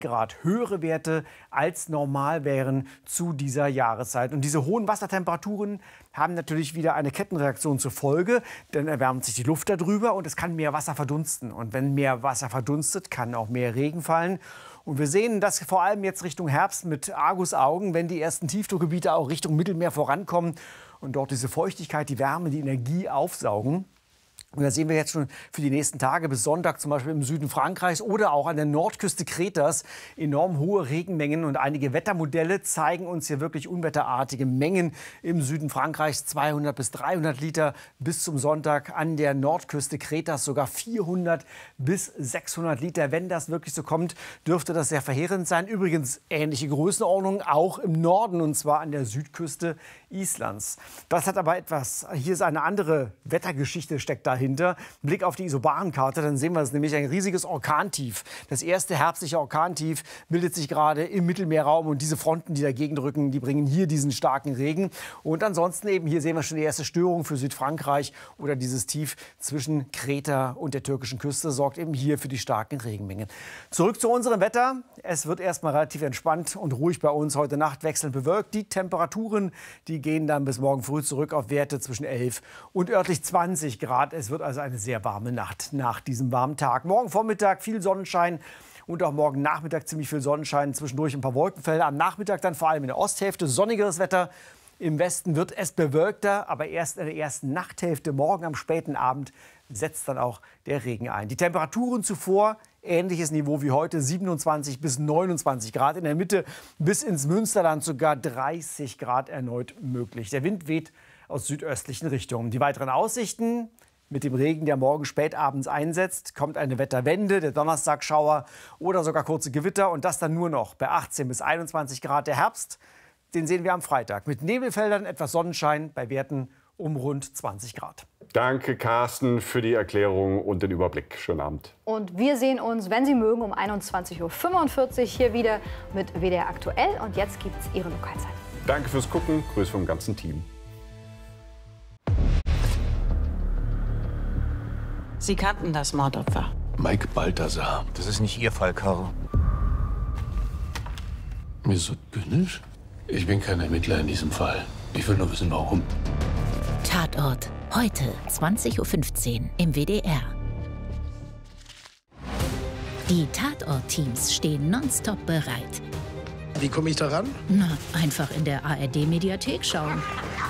Grad höhere Werte als normal wären zu dieser Jahreszeit. Und diese hohen Wassertemperaturen haben natürlich wieder eine Kettenreaktion zur Folge. Dann erwärmt sich die Luft darüber und es kann mehr Wasser verdunsten. Und wenn mehr Wasser verdunstet, kann auch mehr Regen fallen. Und wir sehen das vor allem jetzt Richtung Herbst mit Argusaugen, wenn die ersten Tiefdruckgebiete auch Richtung Mittelmeer vorankommen und dort diese Feuchtigkeit, die Wärme, die Energie aufsaugen. Und da sehen wir jetzt schon für die nächsten Tage bis Sonntag zum Beispiel im Süden Frankreichs oder auch an der Nordküste Kretas enorm hohe Regenmengen. Und einige Wettermodelle zeigen uns hier wirklich unwetterartige Mengen im Süden Frankreichs. 200 bis 300 Liter bis zum Sonntag, an der Nordküste Kretas sogar 400 bis 600 Liter. Wenn das wirklich so kommt, dürfte das sehr verheerend sein. Übrigens ähnliche Größenordnung auch im Norden, und zwar an der Südküste Islands. Das hat aber etwas, hier ist eine andere Wettergeschichte, steckt dahinter. Blick auf die Isobarenkarte, dann sehen wir es nämlich, ein riesiges Orkantief. Das erste herbstliche Orkantief bildet sich gerade im Mittelmeerraum und diese Fronten, die dagegen drücken, die bringen hier diesen starken Regen. Und ansonsten eben, hier sehen wir schon die erste Störung für Südfrankreich oder dieses Tief zwischen Kreta und der türkischen Küste sorgt eben hier für die starken Regenmengen. Zurück zu unserem Wetter. Es wird erstmal relativ entspannt und ruhig bei uns. Heute Nacht wechselnd bewölkt. Die Temperaturen, die gehen dann bis morgen früh zurück auf Werte zwischen 11 und örtlich 20 Grad. Es wird also eine sehr warme Nacht nach diesem warmen Tag. Morgen Vormittag viel Sonnenschein und auch morgen Nachmittag ziemlich viel Sonnenschein. Zwischendurch ein paar Wolkenfelder. Am Nachmittag dann vor allem in der Osthälfte sonnigeres Wetter. Im Westen wird es bewölkter, aber erst in der ersten Nachthälfte, morgen am späten Abend, setzt dann auch der Regen ein. Die Temperaturen zuvor, ähnliches Niveau wie heute, 27 bis 29 Grad. In der Mitte bis ins Münsterland sogar 30 Grad erneut möglich. Der Wind weht aus südöstlichen Richtungen. Die weiteren Aussichten: mit dem Regen, der morgen spätabends einsetzt, kommt eine Wetterwende, der Donnerstagschauer oder sogar kurze Gewitter. Und das dann nur noch bei 18 bis 21 Grad. Der Herbst, den sehen wir am Freitag. Mit Nebelfeldern, etwas Sonnenschein bei Werten um rund 20 Grad. Danke, Carsten, für die Erklärung und den Überblick. Schönen Abend. Und wir sehen uns, wenn Sie mögen, um 21:45 Uhr hier wieder mit WDR Aktuell. Und jetzt gibt es Ihre Lokalzeit. Danke fürs Gucken. Grüße vom ganzen Team. Sie kannten das Mordopfer. Mike Balthasar. Das ist nicht Ihr Fall, Karl. Wieso zynisch? Ich bin kein Ermittler in diesem Fall. Ich will nur wissen, warum. Tatort. Heute 20:15 Uhr im WDR. Die Tatort-Teams stehen nonstop bereit. Wie komme ich da ran? Na, einfach in der ARD-Mediathek schauen.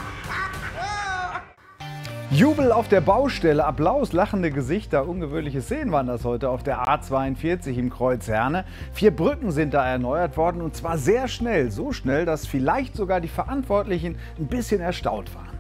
Jubel auf der Baustelle, Applaus, lachende Gesichter, ungewöhnliche Szenen waren das heute auf der A42 im Kreuz Herne. 4 Brücken sind da erneuert worden und zwar sehr schnell, so schnell, dass vielleicht sogar die Verantwortlichen ein bisschen erstaunt waren.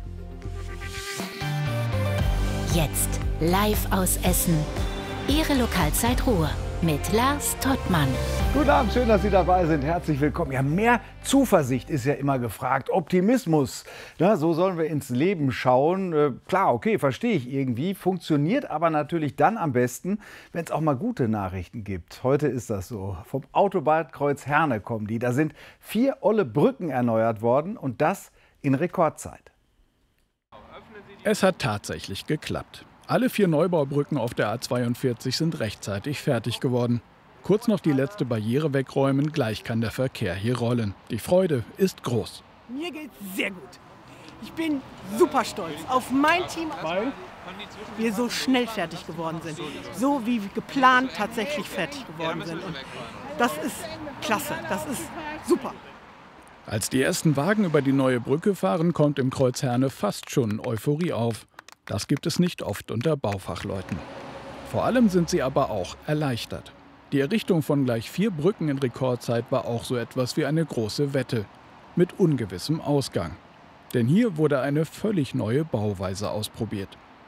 Jetzt live aus Essen. Ihre Lokalzeit Ruhr mit Lars Tottmann. Guten Abend, schön, dass Sie dabei sind. Herzlich willkommen. Ja, mehr Zuversicht ist ja immer gefragt. Optimismus. Na, so sollen wir ins Leben schauen. Klar, okay, verstehe ich irgendwie. Funktioniert aber natürlich dann am besten, wenn es auch mal gute Nachrichten gibt. Heute ist das so. Vom Autobahnkreuz Herne kommen die. Da sind 4 olle Brücken erneuert worden und das in Rekordzeit. Es hat tatsächlich geklappt. Alle 4 Neubaubrücken auf der A42 sind rechtzeitig fertig geworden. Kurz noch die letzte Barriere wegräumen, gleich kann der Verkehr hier rollen. Die Freude ist groß. Mir geht's sehr gut. Ich bin super stolz auf mein Team, weil wir so schnell fertig geworden sind. So wie geplant tatsächlich fertig geworden sind. Und das ist klasse, das ist super. Als die ersten Wagen über die neue Brücke fahren, kommt im Kreuz Herne fast schon Euphorie auf. Das gibt es nicht oft unter Baufachleuten. Vor allem sind sie aber auch erleichtert. Die Errichtung von gleich 4 Brücken in Rekordzeit war auch so etwas wie eine große Wette. Mit ungewissem Ausgang. Denn hier wurde eine völlig neue Bauweise ausprobiert.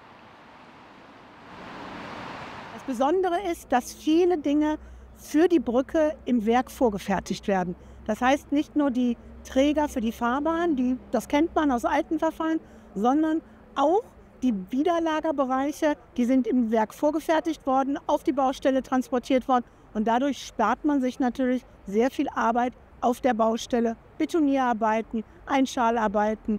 Das Besondere ist, dass viele Dinge für die Brücke im Werk vorgefertigt werden. Das heißt nicht nur die Träger für die Fahrbahn, das kennt man aus alten Verfahren, sondern auch die Widerlagerbereiche, die sind im Werk vorgefertigt worden, auf die Baustelle transportiert worden. Und dadurch spart man sich natürlich sehr viel Arbeit auf der Baustelle. Betonierarbeiten, Einschalarbeiten,